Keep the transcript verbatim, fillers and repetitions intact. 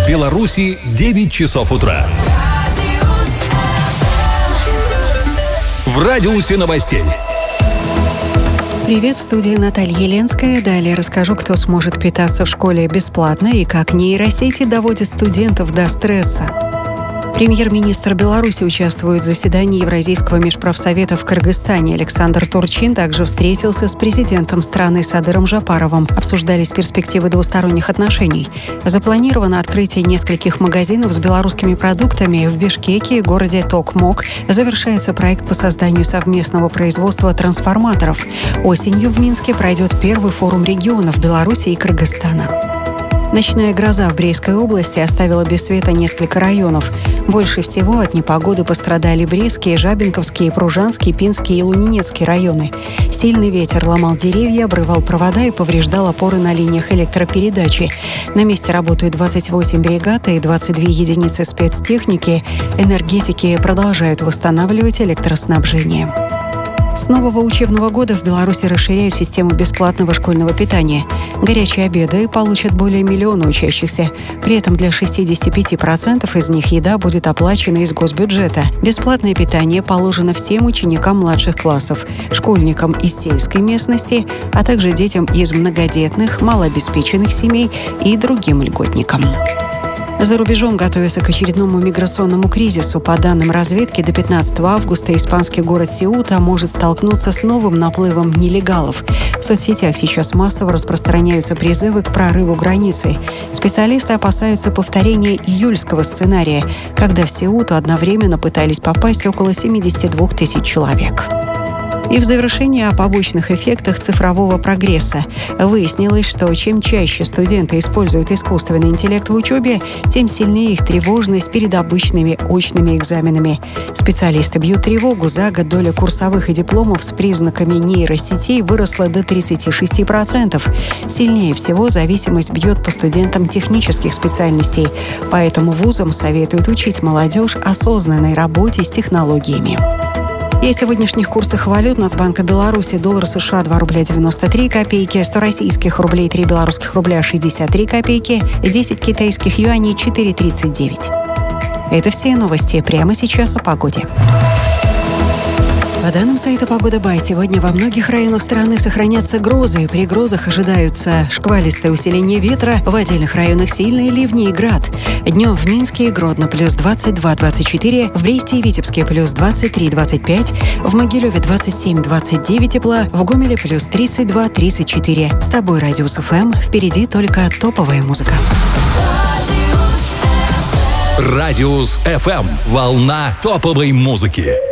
В Беларуси девять часов утра. В радиусе новостей. Привет, в студии Наталья Еленская. Далее расскажу, кто сможет питаться в школе бесплатно и как нейросети доводят студентов до стресса. Премьер-министр Беларуси участвует в заседании Евразийского межпрофсовета в Кыргызстане. Александр Турчин также встретился с президентом страны Садыром Жапаровым. Обсуждались перспективы двусторонних отношений. Запланировано открытие нескольких магазинов с белорусскими продуктами в Бишкеке и городе Токмок. Завершается проект по созданию совместного производства трансформаторов. Осенью в Минске пройдет первый форум регионов Беларуси и Кыргызстана. Ночная гроза в Брестской области оставила без света несколько районов. Больше всего от непогоды пострадали Брестские, Жабинковские, Пружанские, Пинские и Лунинецкие районы. Сильный ветер ломал деревья, обрывал провода и повреждал опоры на линиях электропередачи. На месте работают двадцать восемь бригад и двадцать две единицы спецтехники. Энергетики продолжают восстанавливать электроснабжение. С нового учебного года в Беларуси расширяют систему бесплатного школьного питания. Горячие обеды получат более миллиона учащихся. При этом для шестидесяти пяти процентов из них еда будет оплачена из госбюджета. Бесплатное питание положено всем ученикам младших классов, школьникам из сельской местности, а также детям из многодетных, малообеспеченных семей и другим льготникам. За рубежом готовятся к очередному миграционному кризису. По данным разведки, до пятнадцатого августа испанский город Сеута может столкнуться с новым наплывом нелегалов. В соцсетях сейчас массово распространяются призывы к прорыву границы. Специалисты опасаются повторения июльского сценария, когда в Сеуту одновременно пытались попасть около семидесяти двух тысяч человек. И в завершение о побочных эффектах цифрового прогресса. Выяснилось, что чем чаще студенты используют искусственный интеллект в учебе, тем сильнее их тревожность перед обычными очными экзаменами. Специалисты бьют тревогу. За год доля курсовых и дипломов с признаками нейросетей выросла до тридцати шести процентов. Сильнее всего зависимость бьет по студентам технических специальностей. Поэтому вузам советуют учить молодежь осознанной работе с технологиями. И о сегодняшних курсах валют. Нацбанка Беларуси: доллар США два рубля девяносто три копейки, сто российских рублей три белорусских рубля шестьдесят три копейки, десять китайских юаней четыре тридцать девять. Это все новости прямо сейчас о погоде. По данным сайта «Погода Бай», сегодня во многих районах страны сохранятся грозы. При грозах ожидаются шквалистое усиление ветра, в отдельных районах сильные ливни и град. Днем в Минске и Гродно плюс двадцать два - двадцать четыре, в Бресте и Витебске плюс двадцать три - двадцать пять, в Могилеве двадцать семь - двадцать девять тепла, в Гомеле плюс тридцать два - тридцать четыре. С тобой Радиус эф эм, впереди только топовая музыка. Радиус эф эм. Волна топовой музыки.